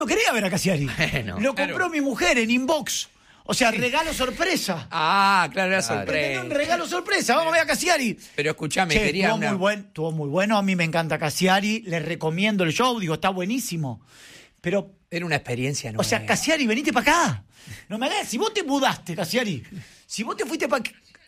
No quería ver a Cassiari. Bueno, lo compró mi mujer en inbox. O sea, regalo sorpresa. Ah, claro, era sorpresa. Un regalo sorpresa, vamos a ver a Cassiari. Pero escuchame, Che, quería estuvo muy bueno, a mí me encanta Cassiari, le recomiendo el show, digo, está buenísimo. Pero era una experiencia nueva. O sea, Cassiari, venite para acá. No me hagas, si vos te mudaste, Cassiari, si vos te fuiste para...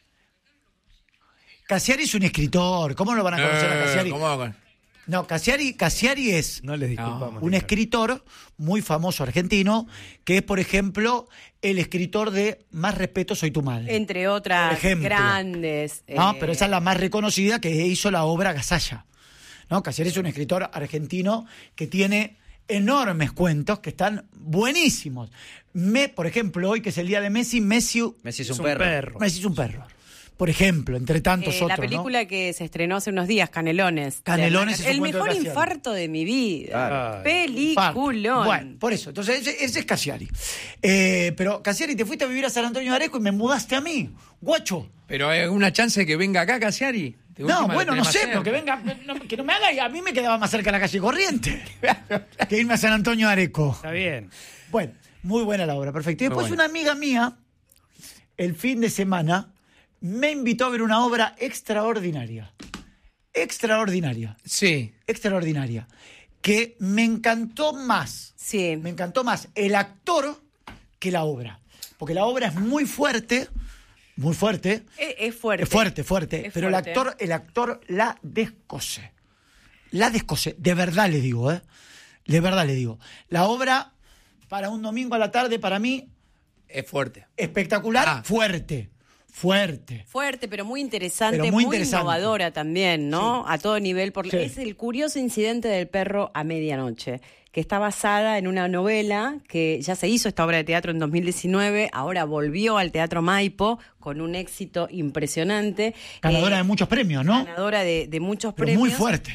Cassiari es un escritor, ¿cómo no lo van a conocer a Cassiari? No, Cassiari es no les disculpamos, un escritor muy famoso argentino, que es, por ejemplo, el escritor de Más respeto, soy tu madre. Entre otras grandes. No, pero esa es la más reconocida, que hizo la obra Gazalla. ¿No? Cassiari es un escritor argentino que tiene enormes cuentos que están buenísimos. Por ejemplo, hoy que es el día de Messi es un perro. Messi es un perro. Por ejemplo, entre tantos otros, la película, ¿no?, que se estrenó hace unos días, Canelones. Canelones es el mejor infarto de mi vida. Peliculón. Bueno, por eso. Entonces, ese es Cassiari. Pero, Cassiari, te fuiste a vivir a San Antonio de Areco y me mudaste a mí, guacho. Pero hay una chance de que venga acá, Cassiari. No, bueno, no sé, pero que venga, que no me haga, y a mí me quedaba más cerca de la calle Corriente que irme a San Antonio de Areco. Está bien. Bueno, muy buena la obra, perfecto. Y después una amiga mía, el fin de semana, me invitó a ver una obra extraordinaria. Extraordinaria. Sí. Extraordinaria. Que me encantó más. Sí. Me encantó más el actor que la obra. Porque la obra es muy fuerte. Muy fuerte. Es fuerte. Es fuerte. Es pero fuerte. el actor la descose. La descose. De verdad le digo, ¿eh? De verdad le digo. La obra, para un domingo a la tarde, para mí... Es fuerte. Espectacular, fuerte. Fuerte, pero muy interesante, muy innovadora también, ¿no? Sí. A todo nivel. Sí. Es el curioso incidente del perro a medianoche, que está basada en una novela que ya se hizo esta obra de teatro en 2019, ahora volvió al Teatro Maipo con un éxito impresionante. Ganadora de muchos premios, ¿no? Ganadora de muchos pero premios. Muy fuerte.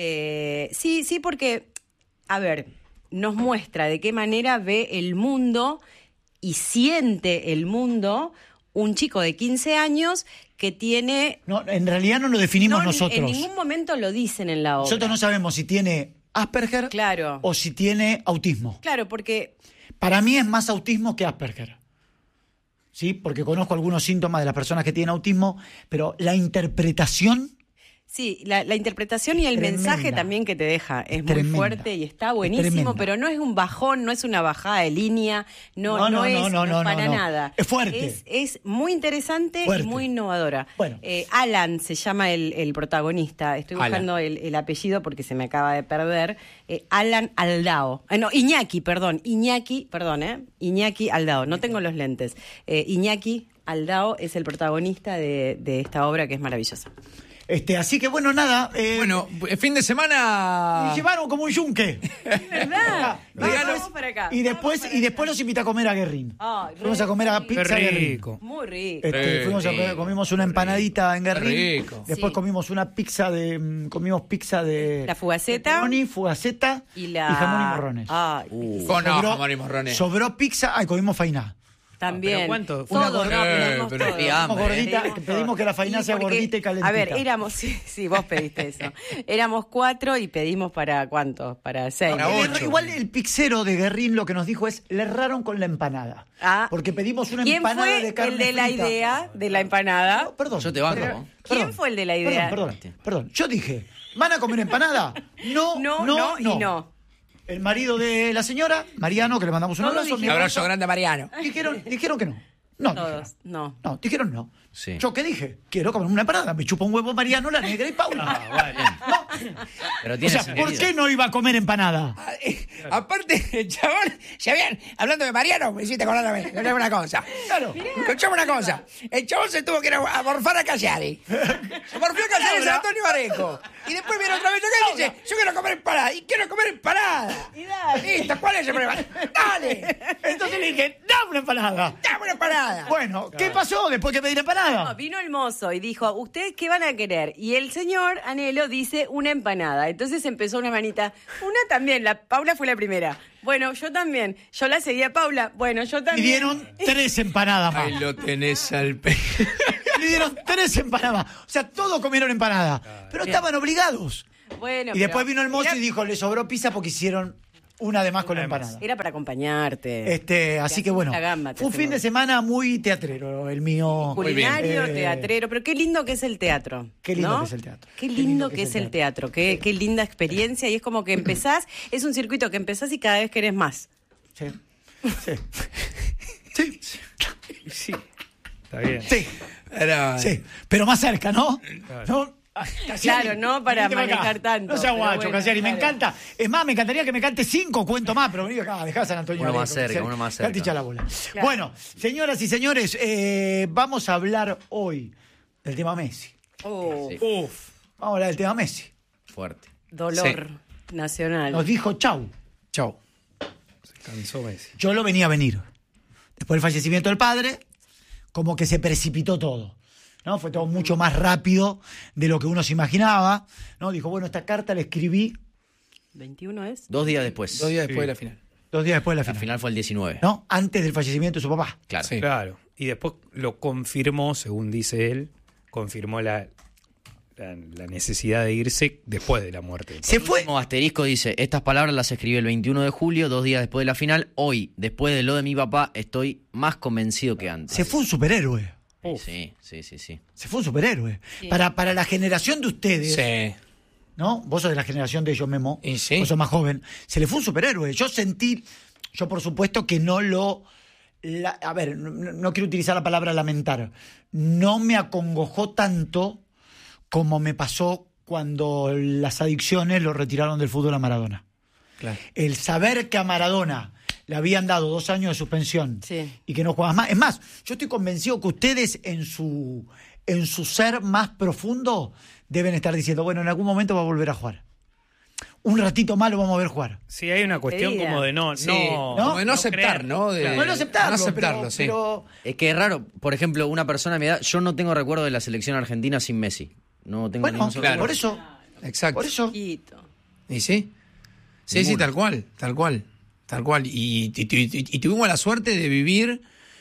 Sí, porque, a ver, nos muestra de qué manera ve el mundo y siente el mundo un chico de 15 años que tiene... No, en realidad no lo definimos nosotros. En ningún momento lo dicen en la obra. Nosotros no sabemos si tiene Asperger, claro, o si tiene autismo. Claro, porque... Para mí es más autismo que Asperger. ¿Sí? Porque conozco algunos síntomas de las personas que tienen autismo, pero la interpretación... Sí, la interpretación y el mensaje también que te deja es muy fuerte y está buenísimo, pero no es un bajón, no es una bajada de línea, no es para nada. Es fuerte. Es muy interesante y muy innovadora. Bueno. Alan se llama el protagonista, estoy buscando el apellido porque se me acaba de perder. Alan Aldao. Iñaki Aldao, no tengo los lentes. Iñaki Aldao es el protagonista de esta obra que es maravillosa. Así que bueno, nada. Bueno, fin de semana. Me llevaron como un yunque. ¿Verdad? Vamos para acá. Y después los invité a comer a Guerrín. Fuimos a comer a pizza Guerrín. Muy rico. Comimos una empanadita en Guerrín. Rico. Después comimos pizza de la fugaceta. Fugaceta y jamón y morrones. Con jamón y morrones. Sobró pizza, comimos fainá. También. ¿Pero cuánto? Pedimos que la fainá sea gordita y calentita. A ver, sí, vos pediste eso. Éramos 4 y pedimos ¿para cuántos? Para 6. Igual el pizzero de Guerrín lo que nos dijo es, le erraron con la empanada. Porque pedimos una empanada de carne frita. ¿Quién fue el de la idea de la empanada? No, perdón. Yo te banco. ¿Quién fue el de la idea? Perdón. Yo dije, ¿van a comer empanada? No. El marido de la señora, Mariano, que le mandamos un abrazo. Un abrazo grande a Mariano. Dijeron que no. Todos, no. No, dijeron no. Sí. ¿Yo qué dije? Quiero comer una empanada. Me chupa un huevo Mariano, la negra y Paula. Pero tiene ¿por qué no iba a comer empanada? Aparte, el chabón, hablando de Mariano, me hiciste acordar una cosa. Claro. Escuchame una cosa. El chabón se tuvo que ir a morfar a Cassiari. Se morfió a Cassiari en San Antonio Areco. Y después viene otra vez y dice, yo quiero comer empanada. Y quiero comer empanada. Y dale. Listo, ¿cuál es el problema? Dale. Entonces le dije, dame una empanada. Dame una empanada. Bueno, ¿qué pasó después que pedí la empanada? No, vino el mozo y dijo, ¿ustedes qué van a querer? Y el señor Anhelo dice una empanada. Entonces empezó una manita. Una también, Paula fue la primera. Bueno, yo también. Yo la seguí a Paula. Bueno, yo también. Y dieron 3 empanadas más. Ahí lo tenés al Le dieron 3 empanadas. O sea, todos comieron empanada. Pero estaban obligados. Bueno, y después vino el mozo y dijo, le sobró pizza porque hicieron una de más con la Una de más. empanada. Era para acompañarte. Así que hacemos bueno, la gamba, te fue un fin hacemos. de semana muy teatrero el mío. Culinario, Eh, teatrero, pero qué lindo que es el teatro. Qué lindo ¿no? que es el teatro. Qué lindo que es el teatro, qué linda experiencia. Y es como que empezás, es un circuito que empezás y cada vez querés más. Sí. Sí. Sí. Sí, está bien. Sí. Pero, Sí. Pero más cerca, ¿no? ¿No? Cassiari, Claro, no para venite acá. manejar tanto, No seas pero guacho, bueno, Cassiari. Me claro. encanta. Es más, me encantaría que me cante 5 cuentos más, pero vení acá, dejá a San Antonio. Uno Areco, más cerca, Cassiari. uno más cerca. Cate, echa la bola. Claro. Bueno, señoras y señores, vamos a hablar hoy del tema Messi. Oh, Sí. Uf. Vamos a hablar del tema Messi. Fuerte. dolor nacional. Nos dijo chau. chau. Se cansó Messi. Yo lo venía a venir. Después del fallecimiento del padre, como que se precipitó todo. ¿No? Fue todo mucho más rápido de lo que uno se imaginaba. ¿No? Dijo, bueno, esta carta la escribí 21 es. 2 días después. 2 días después de la final. 2 días después de la La final. final fue el 19. ¿No? Antes del fallecimiento de su papá. Claro. Sí. Claro. Y después lo confirmó, según dice él, confirmó la necesidad de irse después de la muerte. Se fue. Como asterisco dice, estas palabras las escribió el 21 de julio, 2 días después de la final. Hoy, después de lo de mi papá, estoy más convencido que antes. Se fue un superhéroe. Sí. Se fue un superhéroe. Para la generación de ustedes, Sí. ¿no? Vos sos de la generación de ellos, Memo. Y sí. Vos sos más joven. Se le fue un superhéroe. Yo por supuesto que no lo... a ver, no quiero utilizar la palabra lamentar. No me acongojó tanto como me pasó cuando las adicciones lo retiraron del fútbol a Maradona. Claro. El saber que a Maradona le habían dado 2 años de suspensión Sí. y que no juegas más. Es más, yo estoy convencido que ustedes en su ser más profundo deben estar diciendo, bueno, en algún momento va a volver a jugar. Un ratito más lo vamos a ver jugar. Sí, hay una cuestión Despedida. como de no, Sí, no, como de no aceptar, creer. ¿no? De- Claro. Bueno, aceptarlo, no aceptarlo, pero, sí. pero Es que es raro, por ejemplo, una persona de mi edad, yo no tengo recuerdo de la selección argentina sin Messi. No tengo bueno, ningún solo claro. por recuerdo. eso, Exacto. por eso. Chiquito. ¿Y sí? Sí, sí, tal cual. Y tuvimos la suerte de vivir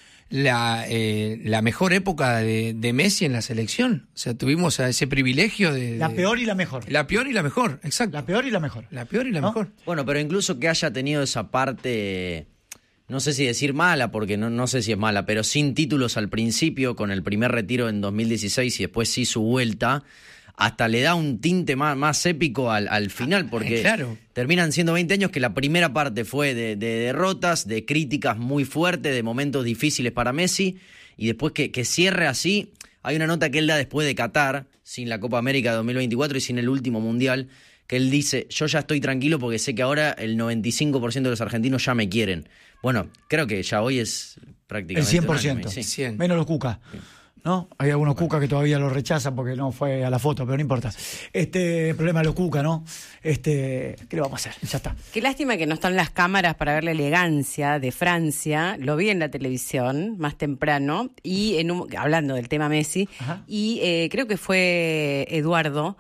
la mejor época de Messi en la selección. O sea, tuvimos ese privilegio de... La peor y la mejor. La peor y la mejor, exacto. La peor y la mejor. La peor y la ¿No? mejor. Bueno, pero incluso que haya tenido esa parte, no sé si decir mala, porque no sé si es mala, pero sin títulos al principio, con el primer retiro en 2016 y después sí su vuelta, hasta le da un tinte más épico al final, porque claro. terminan siendo 20 años que la primera parte fue de derrotas, de críticas muy fuertes, de momentos difíciles para Messi, y después que cierre así. Hay una nota que él da después de Qatar, sin la Copa América de 2024 y sin el último Mundial, que él dice, yo ya estoy tranquilo porque sé que ahora el 95% de los argentinos ya me quieren. Bueno, creo que ya hoy es El prácticamente 100%. unánime, sí. 100. Menos los Cuca. ¿No? Hay algunos Cuca que todavía lo rechazan porque no fue a la foto, pero no importa. El problema de los Cuca, ¿no? ¿Qué le vamos a hacer? Ya está. Qué lástima que no están las cámaras para ver la elegancia de Francia. Lo vi en la televisión más temprano y hablando del tema Messi. Ajá. Y creo que fue Eduardo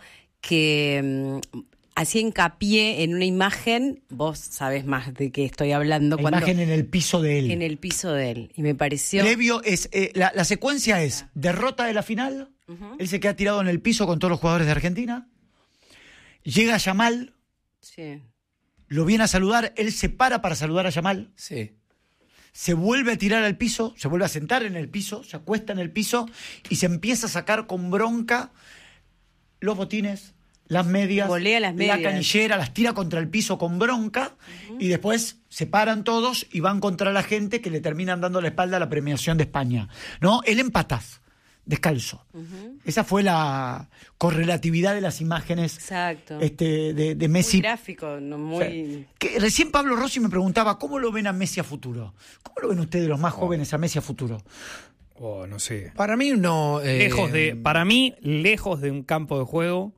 que hacía hincapié en una imagen. Vos sabés más de qué estoy hablando. La imagen en el piso de él. en el piso de él. Y me pareció... Previo es la secuencia es derrota de la final, él se queda tirado en el piso con todos los jugadores de Argentina, llega Yamal, Sí. lo viene a saludar, él se para saludar a Yamal, Sí. se vuelve a tirar al piso, se vuelve a sentar en el piso, se acuesta en el piso y se empieza a sacar con bronca los botines, las medias, Volea las medias. la canillera, las tira contra el piso con bronca y después se paran todos y van contra la gente que le terminan dando la espalda a la premiación de España. ¿No? Él en patas, descalzo. Esa fue la correlatividad de las imágenes Exacto. de Messi. Muy gráfico, no muy... Que recién Pablo Rossi me preguntaba, ¿cómo lo ven a Messi a futuro? ¿Cómo lo ven ustedes, los más jóvenes, a Messi a futuro? Oh, no sé. Para mí no... Para mí, lejos de un campo de juego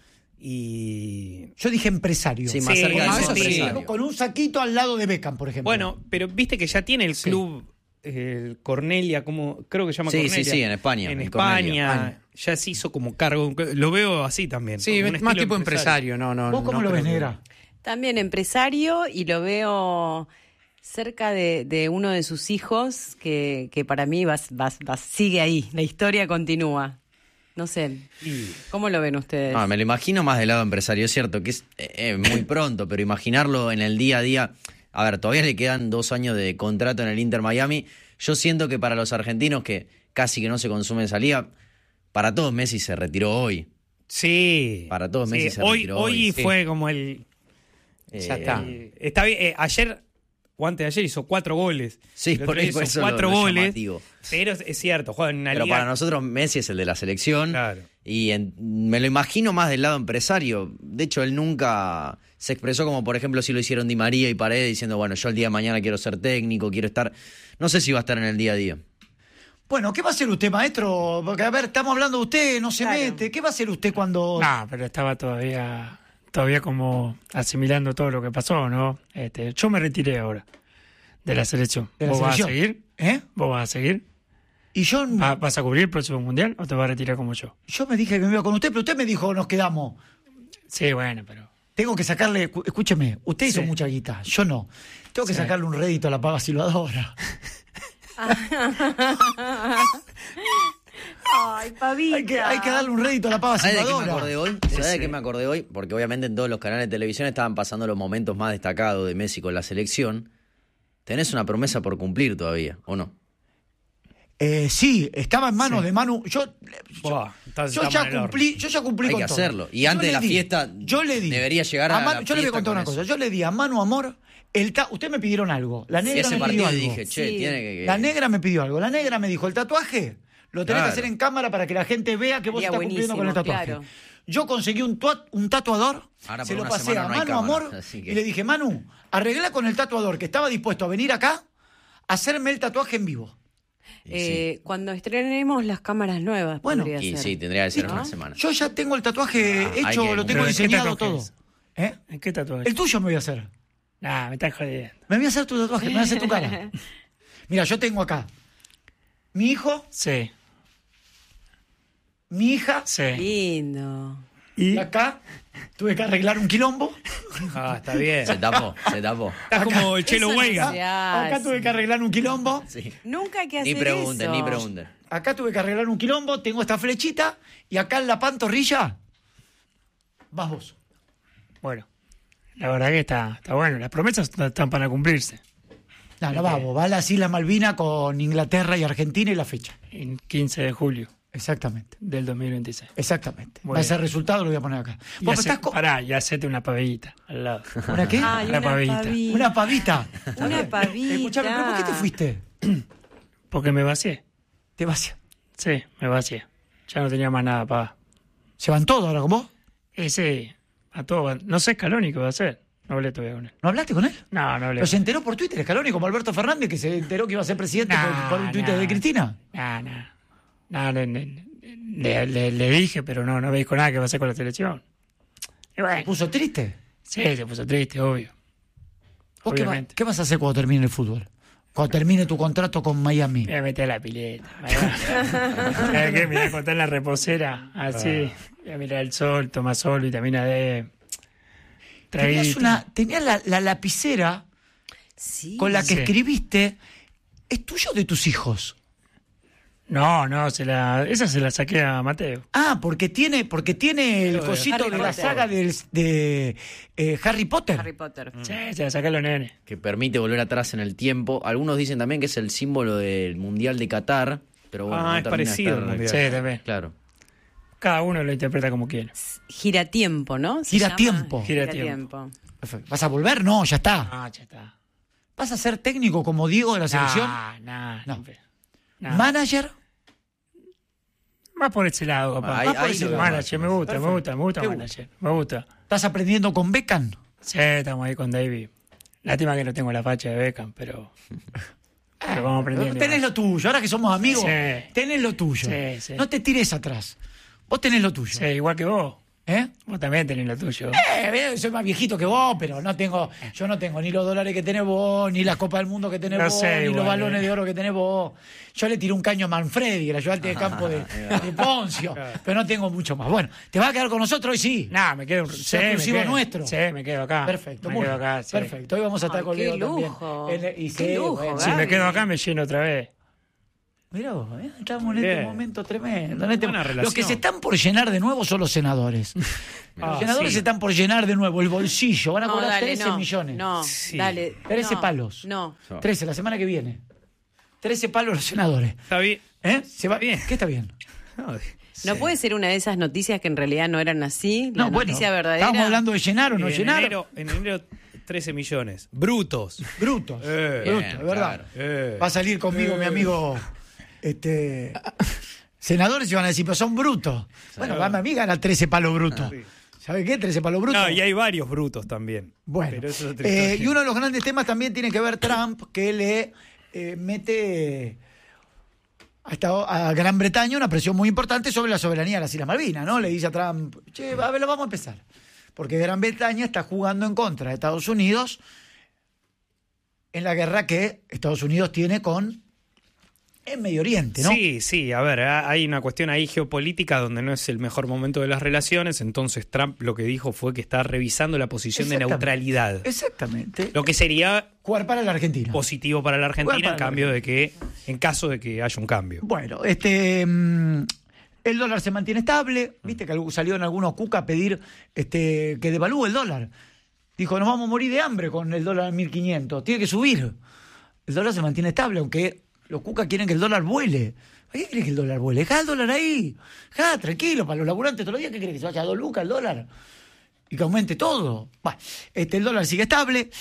y... Yo dije empresario. Sí, más Sí, cerca de eso ser sí. empresario. Con un saquito al lado de Beckham, por ejemplo. Bueno, pero viste que ya tiene el club Cornelia, como creo que se llama Sí, Cornelia. sí, en España, En el España Cornelia. ya se hizo como cargo. Lo veo así también. Sí, como un más estilo tipo empresario, no. ¿Vos cómo no lo creo ves, que- Negra? También empresario y lo veo cerca de uno de sus hijos que para mí sigue ahí, la historia continúa. No sé. Y ¿Cómo lo ven ustedes? No, me lo imagino más del lado empresario. Es cierto que es muy pronto, pero imaginarlo en el día a día. A ver, todavía le quedan 2 años de contrato en el Inter Miami. Yo siento que para los argentinos, que casi que no se consume esa liga, para todos Messi se retiró hoy. sí. Para todos Messi se hoy, retiró hoy hoy. fue como el... Ya está. Está bien. Ayer, o antes de ayer, hizo 4 goles. Sí, El por otro día eso hizo lo 4 goles. llamativo. Pero es cierto, juega en una Pero liga... para nosotros Messi es el de la selección. Claro. Y me lo imagino más del lado empresario. De hecho, él nunca se expresó como, por ejemplo, si lo hicieron Di María y Paredes, diciendo, bueno, yo el día de mañana quiero ser técnico, quiero estar... No sé si va a estar en el día a día. Bueno, ¿qué va a hacer usted, maestro? Porque, a ver, estamos hablando de usted, no se Claro. mete. ¿Qué va a hacer usted cuando...? No, pero estaba todavía como asimilando todo lo que pasó, ¿no? Yo me retiré ahora de la selección. de la ¿Vos selección? vas a seguir? ¿Eh? ¿Vos vas a seguir? Y yo ¿Vas a cubrir el próximo mundial o te vas a retirar como yo? me dije que me iba con usted, pero usted me dijo nos quedamos. Sí, bueno, pero... Tengo que sacarle, escúcheme, usted hizo Sí. mucha guita, yo no. Tengo que Sí. sacarle un rédito a la paga silbadora. Ay, pavita. Hay que darle un rédito a la paga ¿Sabes de qué me silbadora. acordé hoy? ¿Sabes de qué me acordé hoy? Porque obviamente en todos los canales de televisión estaban pasando los momentos más destacados de Messi con la selección. Tenés una promesa por cumplir todavía, ¿o no? Sí, estaba en manos de Manu. Yo ya cumplí Hay con que todo. hacerlo. Y Yo antes de le la di- fiesta yo le di debería llegar a la Yo le voy a fiesta contar con una eso. cosa. Yo le di a Manu Amor. Usted me pidieron algo. La negra Ese me pidió partido algo. dije, che, Sí. tiene que... La negra me pidió algo. La negra me dijo, el tatuaje lo tenés que Claro. hacer en cámara para que la gente vea que vos Sería estás cumpliendo con el buenísimo, tatuaje. claro. Yo conseguí un tatuador, Ahora se por lo una pasé semana a no hay Manu cámara, Amor así que- y le dije, Manu, arregla con el tatuador que estaba dispuesto a venir acá a hacerme el tatuaje en vivo. Cuando estrenemos las cámaras nuevas, Bueno. podría Y ser. sí, tendría que ser ¿No? una semana. Yo ya tengo el tatuaje hay hecho, que- lo tengo ¿Pero de qué diseñado tatuaje todo. es? ¿Eh? ¿En qué tatuaje? El tuyo me voy a hacer. Nah, me estás jodiendo. Me voy a hacer tu tatuaje, me voy a hacer tu cara. Mira, yo tengo acá mi hijo, Sí, mi hija, sí. Lindo. y acá tuve que arreglar un quilombo. Ah, está bien. Se tapó. Estás como el Chelo Eso no Huelga. se Acá hace. tuve que arreglar un quilombo. Sí. Nunca hay que Ni hacer pregunten, eso. ni pregunten. Acá tuve que arreglar un quilombo, tengo esta flechita y acá en la pantorrilla vas vos. Bueno, la verdad que está bueno. Las promesas están para cumplirse. No, vamos, va a las Islas Malvinas con Inglaterra y Argentina y la fecha. En 15 de julio Exactamente, del 2026. exactamente. Bueno. Va a ser resultado, lo voy a poner acá. Y Vos hace- estás pará, y hacete una pavita al lado. ¿Una qué? Ay, Una pavita. Una pavita. Una pavita. Escuchame, ¿pero por qué te fuiste? Porque me vacié. Te vas. Sí, me vacié. Ya no tenía más nada para... ¿Se van todos ahora con vos? Sí, a todo. No sé Scaloni qué va a hacer. No hablé todavía con él. ¿No hablaste con él? No hablé. Pero se enteró por Twitter, Scaloni, como Alberto Fernández, que se enteró que iba a ser presidente por un Twitter de Cristina. Le dije, pero no me dijo nada que va a hacer con la selección. Y ¿Se bueno, puso triste? sí, se puso triste, obvio. ¿Vos Obviamente. qué vas a hacer cuando termine el fútbol? Cuando termine tu contrato con Miami. Me voy a meter a la pileta. ¿Sabes qué? Me voy a contar la reposera. Así. Voy a mirar el sol, toma sol, vitamina D. Traguito. Tenías la lapicera Sí. con la que Sí. escribiste. ¿Es tuyo o de tus hijos? No, esa se la saqué a Mateo. Ah, porque tiene el cosito Harry de la Potter. saga de Harry Potter. Harry Potter. Sí, se la saqué a los nenes. Que permite volver atrás en el tiempo. Algunos dicen también que es el símbolo del Mundial de Qatar. Pero bueno, Ah, no es termina de parecido estar- al Mundial. Sí, también. Claro. Cada uno lo interpreta como quiere. Giratiempo, ¿no? Se Giratiempo. llama Giratiempo. Perfecto. ¿Vas a volver? No, ya está. Ah, ya está. ¿Vas a ser técnico como Diego de la selección? No. ¿Manager? Más por ese lado, papá. Ahí- Más por ahí ese lo lado. veo Manager, más. me gusta ¿Te manager. Me gusta. ¿Estás aprendiendo con Beckham? Sí, estamos ahí con David. Lástima que no tengo la facha de Beckham, pero vamos aprendiendo. Tenés lo tuyo. Ahora que somos amigos, Sí. tenés lo tuyo. Sí, sí. No te tires atrás. Vos tenés lo tuyo. Sí, igual que vos. ¿Eh? Vos también tenés lo tuyo. Soy más viejito que vos, pero yo no tengo ni los dólares que tenés vos, ni la Copa del Mundo que tenés No vos, sé, ni los igual, balones de oro que tenés vos. Yo le tiré un caño a Manfredi, el ayudante de campo de Poncio, pero no tengo mucho más. Bueno, ¿te vas a quedar con nosotros hoy? Sí. No, me quedo. Es exclusivo nuestro. Sí, me quedo acá. Perfecto, me muy quedo bien. acá. Sí. Perfecto, hoy vamos a estar Ay, con qué Leo lujo. también. Qué lujo, Si me quedo acá, me lleno otra vez. Mirá vos, estamos en Bien. este momento tremendo. En este Buena Los que relación. se están por llenar de nuevo son los senadores. Los senadores sí. se están por llenar de nuevo el bolsillo. Van a No, cobrar dale, 13 millones. No, Sí. dale. 13 no, palos. No. 13, la semana que viene. 13 palos los senadores. Está bien. Se va Bien. ¿Qué está bien? No puede ser una de esas noticias que en realidad no eran así. La No, bueno, noticia verdadera. estábamos hablando de llenar o no en llenar. enero 13 millones. Brutos. Brutos. Bien, Brutos, de verdad. claro. Va a salir conmigo mi amigo. Senadores y van a decir, pero son brutos. Bueno, va mi amiga gana 13 palos brutos. ¿Sabe qué? 13 palos brutos. No, y hay varios brutos también. Bueno, Pero eso es otra historia. y uno de los grandes temas también tiene que ver Trump, que le mete a Gran Bretaña una presión muy importante sobre la soberanía de las Islas Malvinas, ¿no? Le dice a Trump, che, a ver, lo vamos a empezar. Porque Gran Bretaña está jugando en contra de Estados Unidos en la guerra que Estados Unidos tiene con el Medio Oriente, ¿no? Sí, a ver, hay una cuestión ahí geopolítica donde no es el mejor momento de las relaciones, entonces Trump lo que dijo fue que está revisando la posición de Exactamente. neutralidad, Exactamente. lo que sería Jugar para la Argentina. positivo para la Argentina Bueno, para en caso de que haya un cambio. Bueno, el dólar se mantiene estable, viste que salió en algunos cuca a pedir que devalúe el dólar. Dijo, nos vamos a morir de hambre con el dólar en 1.500, tiene que subir. El dólar se mantiene estable, aunque los cucas quieren que el dólar vuele. ¿A qué quiere que el dólar vuele? Dejá el dólar ahí. Dejá, tranquilo, para los laburantes todos los días, ¿qué quiere que se vaya a 2 lucas el dólar? Y que aumente todo. Bueno, el dólar sigue estable.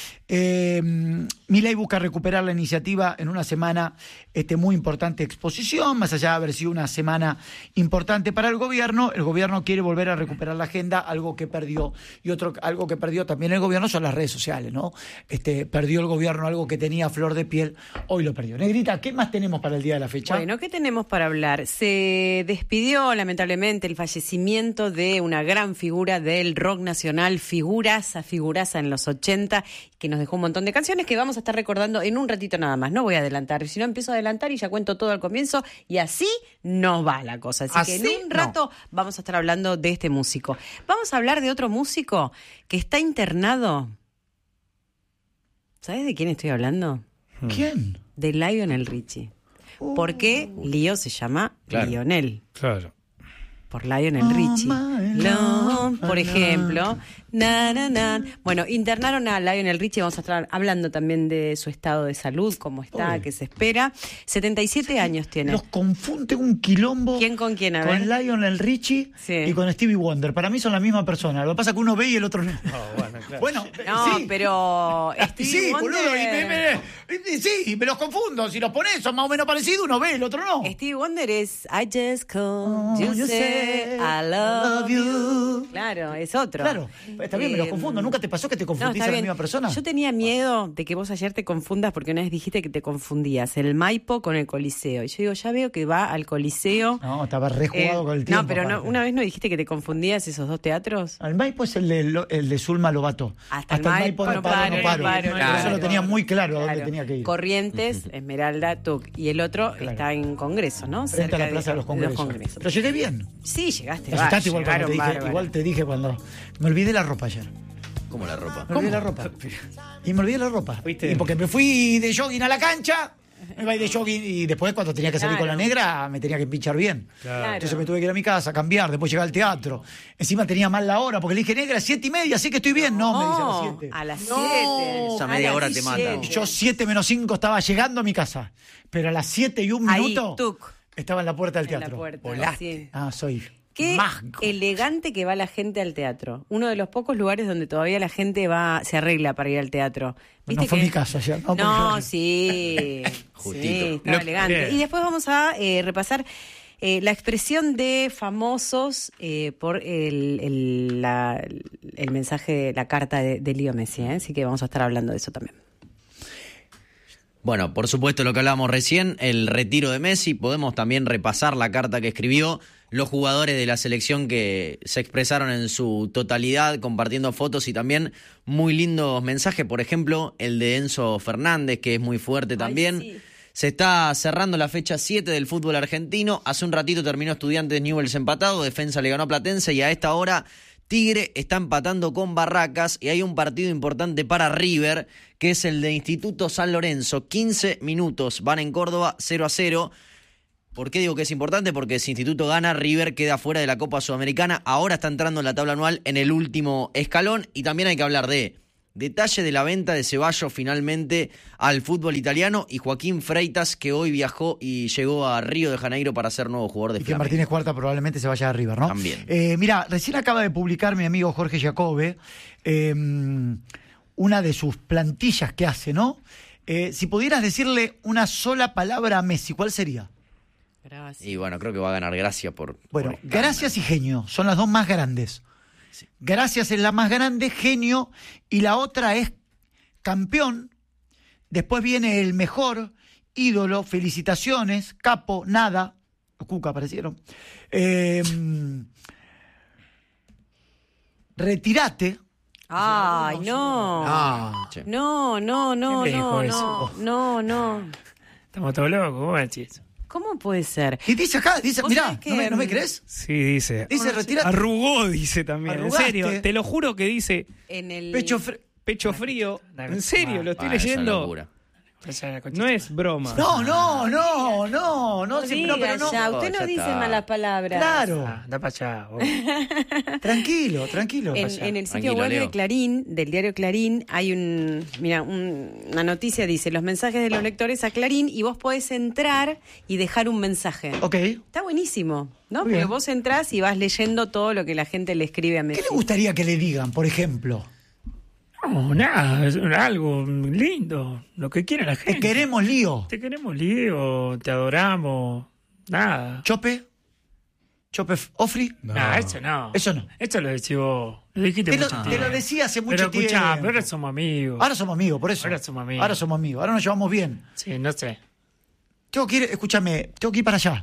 Milei busca recuperar la iniciativa en una semana muy importante de exposición, más allá de haber sido una semana importante para el gobierno quiere volver a recuperar la agenda, algo que perdió. Y algo que perdió también el gobierno son las redes sociales, ¿no? Perdió el gobierno algo que tenía a flor de piel, hoy lo perdió. Negrita, ¿qué más tenemos para el día de la fecha? Bueno, ¿qué tenemos para hablar? Se despidió lamentablemente el fallecimiento de una gran figura del rock nacional, figuraza en los 80, que nos dejó un montón de canciones que vamos a estar recordando en un ratito nada más. No voy a adelantar, si no empiezo a adelantar y ya cuento todo al comienzo y así no va la cosa. Así que en un rato vamos a estar hablando de este músico. Vamos a hablar de otro músico que está internado. ¿Sabes de quién estoy hablando? ¿Quién? De Lionel Richie. ¿Por qué Lío se llama Claro. Lionel? Claro. Por Lionel Richie. Por ejemplo. Bueno, internaron a Lionel Richie. Vamos a estar hablando también de su estado de salud, cómo está, Uy. qué se espera. 77 años tiene. Los confunde un quilombo. ¿Quién con quién? A ver. Con Lionel Richie Sí. y con Stevie Wonder. Para mí son la misma persona. Lo que pasa es que uno ve y el otro no. Bueno, claro. Bueno, No, sí. pero Stevie Sí, Wonder... boludo, sí, me los confundo. Si los pones, son más o menos parecidos, uno ve, el otro no. Stevie Wonder es I just called Oh, you you say say I love I love you. you. Claro, es otro. Claro, está bien, me los confundo. ¿Nunca te pasó que te No, confundís está a la bien. misma persona? Yo tenía miedo de que vos ayer te confundas porque una vez dijiste que te confundías el Maipo con el Coliseo. Y yo digo, ya veo que va al Coliseo. No, estaba rejugado con el tiempo. No, pero no, aparte. una vez no dijiste que te confundías esos dos teatros. Al Maipo es el de Zulma Lobato. Hasta el Maipo no paro, no paro. no paro, Por eso claro. lo tenía muy claro a dónde Claro. tenía que ir. Corrientes, Esmeralda, Tuc. Y el otro está en Congreso, ¿no? Frente a la Plaza de los Congresos. Congresos. Pero llegué bien. Sí, llegaste. Te asustaste igual cuando llegaron te dije. bárbaros. Igual te dije cuando. Me olvidé la ropa ayer. Como la ropa. Me olvidé la ropa. Y me olvidé la ropa. ¿Fuiste? Y porque me fui de jogging a la cancha, me iba a ir de jogging y después cuando tenía que salir Claro. con la negra me tenía que pinchar bien. Claro. Entonces me tuve que ir a mi casa, cambiar, después llegar al teatro. Encima tenía mal la hora porque le dije, negra, 7:30, así que estoy bien. No, me dice a las 7. A las 7. Esa media hora te mata. Yo 7 menos 5 estaba llegando a mi casa, pero a las 7:01 Ahí, minuto tuc. estaba en la puerta del En la teatro. puerta, sí. Ah, soy Qué mágico. elegante que va la gente al teatro. Uno de los pocos lugares donde todavía la gente se arregla para ir al teatro. No fue mi caso ayer. No, No, porque- sí. Justito. Sí, estaba elegante. Bien. Y después vamos a repasar la expresión de famosos por el mensaje, la carta de Lío Messi. Así que vamos a estar hablando de eso también. Bueno, por supuesto lo que hablábamos recién, el retiro de Messi. Podemos también repasar la carta que escribió, los jugadores de la selección que se expresaron en su totalidad, compartiendo fotos y también muy lindos mensajes. Por ejemplo, el de Enzo Fernández, que es muy fuerte también. sí. Se está cerrando la fecha 7 del fútbol argentino. Hace un ratito terminó Estudiantes Newell's empatado, Defensa le ganó a Platense y a esta hora Tigre está empatando con Barracas y hay un partido importante para River, que es el de Instituto San Lorenzo. 15 minutos, van en Córdoba 0-0. ¿Por qué digo que es importante? Porque si Instituto gana, River queda fuera de la Copa Sudamericana. Ahora está entrando en la tabla anual en el último escalón. Y también hay que hablar de detalle de la venta de Ceballos finalmente al fútbol italiano y Joaquín Freitas, que hoy viajó y llegó a Río de Janeiro para ser nuevo jugador de Y que Flamengo. Martínez Cuarta probablemente se vaya a River, ¿no? También. Mira, recién acaba de publicar mi amigo Jorge Jacobe una de sus plantillas que hace, ¿no? Si pudieras decirle una sola palabra a Messi, ¿cuál sería? Gracias. Y bueno, creo que va a ganar Gracia por... Bueno, por gracias y genio son las dos más grandes. Gracias es la más grande, genio, y la otra es campeón. Después viene el mejor, ídolo, felicitaciones, capo, nada. Los Cuca aparecieron. Retírate. Ay, no. Che. No. ¿Quién le dijo eso? No. Estamos todos locos, ¿cómo decís? ¿Cómo puede ser? Y dice acá, dice, ¿Vos mirá, sabés que, ¿no me crees? Sí, dice. Dice, retírate. Arrugó, dice también. Arrugaste. En serio, te lo juro que dice En el pecho frío. En serio, lo estoy Ah, esa leyendo. locura. Esa es la concha. No es broma. No, No sí, diga pero no. ya, usted Ya no dice está. malas palabras. Claro, Ah, anda para allá. vos. tranquilo. En el sitio Tranquilo, web Leo. de Clarín, del diario Clarín, hay una noticia, dice, los mensajes de los lectores a Clarín, y vos podés entrar y dejar un mensaje. Ok. Está buenísimo, ¿no? Muy Porque bien. vos entrás y vas leyendo todo lo que la gente le escribe a Messi. ¿Qué le gustaría que le digan, por ejemplo? No, nada, es algo lindo, lo que quiera la Te gente. queremos, lío. Te queremos lío, te adoramos, nada. Chope Ofri. No. No, eso no. Eso no. Eso lo decís vos. Lo dijiste Te mucho lo tiempo. decía hace mucho Pero tiempo. escuchá, pero ahora somos amigos. Ahora somos amigos, por eso. Ahora somos amigos. Ahora nos llevamos bien. Sí, no sé. Tengo que ir, escúchame, tengo que ir para allá.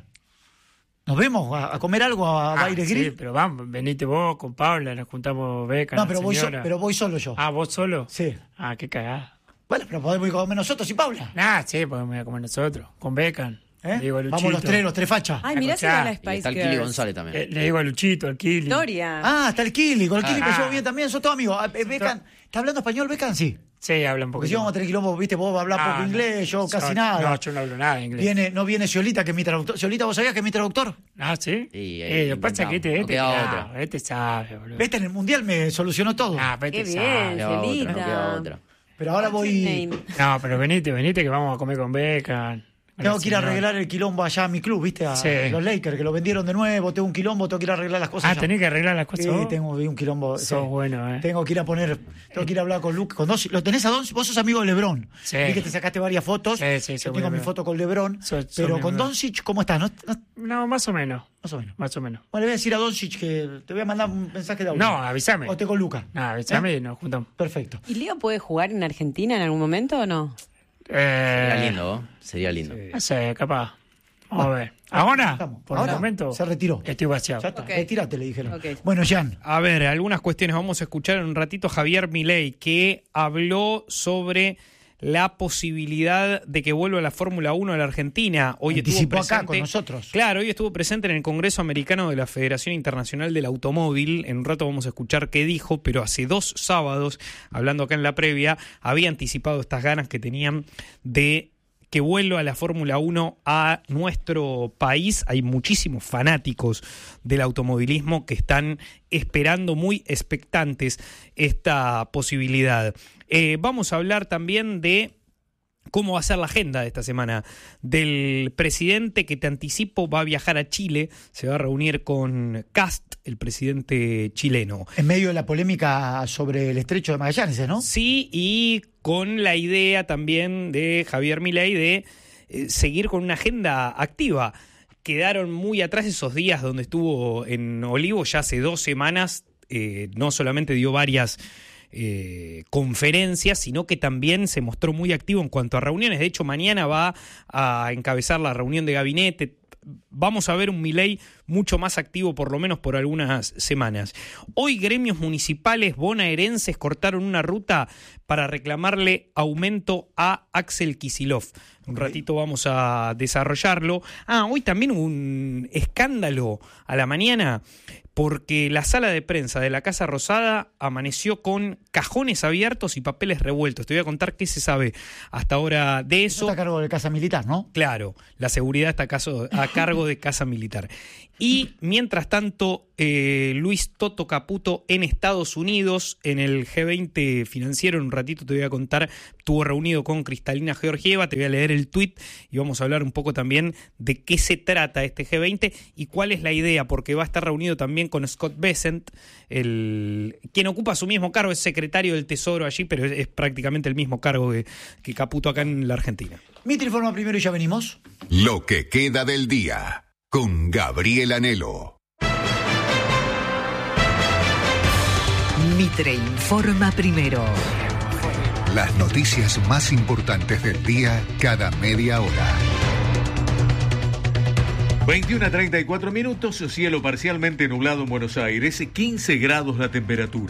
¿Nos vemos a comer algo a Baile sí, Grill? pero vamos, venite vos con Paula, nos juntamos Beca. No, la pero señora. voy solo yo. Ah, ¿vos solo? Sí. Ah, qué cagada. Bueno, pero podemos ir a comer nosotros y Paula. Nah, sí, podemos ir a comer nosotros, con Becan. ¿Eh? Le digo a Luchito. Vamos los tres fachas. Ay, mirá si Escuchá, va la Y Spice está el Kili Girls. González también. Le digo a Luchito, al Kili. Historia. Ah, está el Kili. Con el Kili me Ah. llevo bien también. Son todos amigos. Becan, ¿está hablando español, Becan? Sí. Sí, habla un Porque poquito. si vamos a tener quilombo, viste, vos hablas poco no. inglés, yo casi No, nada. No, yo no hablo nada de inglés. No viene Ciolita, que es mi traductor. Ciolita, ¿vos sabías que es mi traductor? Ah, ¿sí? Y, Lo que pasa es que inventamos. No queda claro, otra. este sabe, boludo. Viste, en el Mundial me solucionó todo. Ah, pero Qué este bien, sabe. Queda otra, Cielita. no queda otra. Pero ahora voy... No, pero venite que vamos a comer con Becan. Tengo que ir a arreglar el quilombo allá a mi club, ¿viste? A Sí. los Lakers, que lo vendieron de nuevo. Tengo un quilombo, tengo que ir a arreglar las cosas. Ah, allá. tenés que arreglar las cosas Sí, vos. tengo un quilombo. Sos sí. bueno, Tengo que ir a poner, tengo que ir a hablar con Luke, con Doncic. ¿Lo tenés a Doncic? Vos sos amigo de LeBron. Sí. Vi que te sacaste varias fotos. Sí, Yo soy tengo mi LeBron. foto con LeBron. Soy Pero mi con LeBron. Doncic, ¿cómo estás? No, más o menos. Más o menos. Más o menos. Bueno, le voy a decir a Doncic que te voy a mandar un mensaje de audio. No, avísame. O esté con Luca. No, avísame y nos juntamos. Perfecto. ¿Y Leo puede jugar en Argentina en algún momento o no? Sería lindo, ¿no? Sería lindo. No sé, capaz. Vamos a ver. Ahora, estamos. por Ahora el momento, se retiró. estoy vaciado. Ya está. Ok. Retírate, le dijeron. Ok. Bueno, Jan. A ver, algunas cuestiones. Vamos a escuchar en un ratito a Javier Milei, que habló sobre la posibilidad de que vuelva la Fórmula 1 a la Argentina. Hoy estuvo Anticipó acá presente, con nosotros. Claro, hoy estuvo presente en el Congreso Americano de la Federación Internacional del Automóvil. En un rato vamos a escuchar qué dijo, pero hace 2 sábados, hablando acá en la previa, había anticipado estas ganas que tenían de que vuelva la Fórmula 1 a nuestro país. Hay muchísimos fanáticos del automovilismo que están esperando muy expectantes esta posibilidad. Vamos a hablar también de cómo va a ser la agenda de esta semana del presidente, que te anticipo va a viajar a Chile, se va a reunir con Kast, el presidente chileno. En medio de la polémica sobre el estrecho de Magallanes, ¿no? Sí, y con la idea también de Javier Milei de seguir con una agenda activa. Quedaron muy atrás esos días donde estuvo en Olivo, ya hace 2 semanas, no solamente dio varias conferencias, sino que también se mostró muy activo en cuanto a reuniones. De hecho, mañana va a encabezar la reunión de gabinete. Vamos a ver un Milei mucho más activo, por lo menos por algunas semanas. Hoy gremios municipales bonaerenses cortaron una ruta para reclamarle aumento a Axel Kicillof. Un ratito vamos a desarrollarlo. Hoy también hubo un escándalo a la mañana porque la sala de prensa de la Casa Rosada amaneció con cajones abiertos y papeles revueltos. Te voy a contar qué se sabe hasta ahora de eso. Está a cargo de Casa Militar, ¿no? Claro, la seguridad está a cargo de Casa Militar. Y mientras tanto, Luis Toto Caputo en Estados Unidos, en el G20 financiero, en un ratito te voy a contar, estuvo reunido con Cristalina Georgieva, te voy a leer el tuit y vamos a hablar un poco también de qué se trata este G20 y cuál es la idea, porque va a estar reunido también con Scott Bessent, quien ocupa su mismo cargo, es secretario del Tesoro allí, pero es prácticamente el mismo cargo que Caputo acá en la Argentina. Mitre informa primero y ya venimos. Lo que queda del día, con Gabriel Anhelo. Mitre informa primero. Las noticias más importantes del día cada media hora. 21:34 minutos, cielo parcialmente nublado en Buenos Aires, 15 grados la temperatura.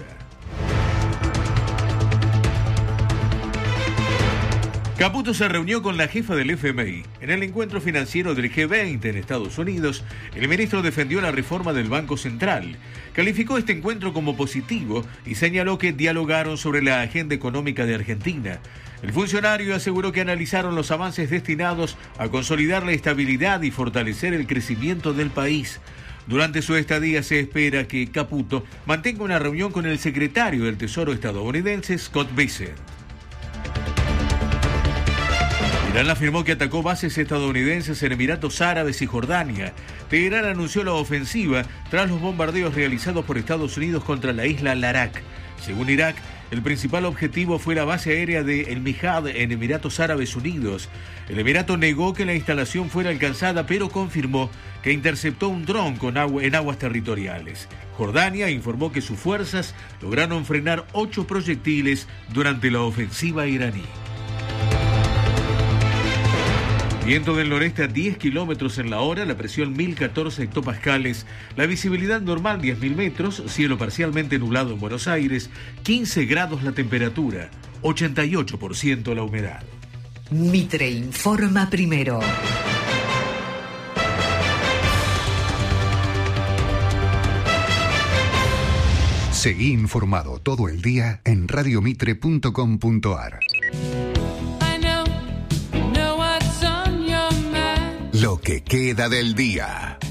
Caputo se reunió con la jefa del FMI. En el encuentro financiero del G20 en Estados Unidos, el ministro defendió la reforma del Banco Central. Calificó este encuentro como positivo y señaló que dialogaron sobre la agenda económica de Argentina. El funcionario aseguró que analizaron los avances destinados a consolidar la estabilidad y fortalecer el crecimiento del país. Durante su estadía se espera que Caputo mantenga una reunión con el secretario del Tesoro estadounidense, Scott Bessent. Irán afirmó que atacó bases estadounidenses en Emiratos Árabes y Jordania. Teherán anunció la ofensiva tras los bombardeos realizados por Estados Unidos contra la isla Larak. Según Irak, el principal objetivo fue la base aérea de El Mihad en Emiratos Árabes Unidos. El Emirato negó que la instalación fuera alcanzada, pero confirmó que interceptó un dron en aguas territoriales. Jordania informó que sus fuerzas lograron frenar 8 proyectiles durante la ofensiva iraní. Viento del noreste a 10 kilómetros en la hora, la presión 1014 hectopascales, la visibilidad normal 10.000 metros, cielo parcialmente nublado en Buenos Aires, 15 grados la temperatura, 88% la humedad. Mitre informa primero. Seguí informado todo el día en radiomitre.com.ar. Lo que queda del día.